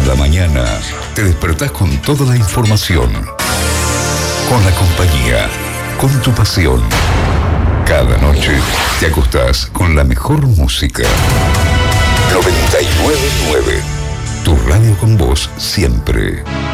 Cada mañana te despertás con toda la información, con la compañía, con tu pasión. Cada noche te acostás con la mejor música. 99.9. Tu radio con vos siempre.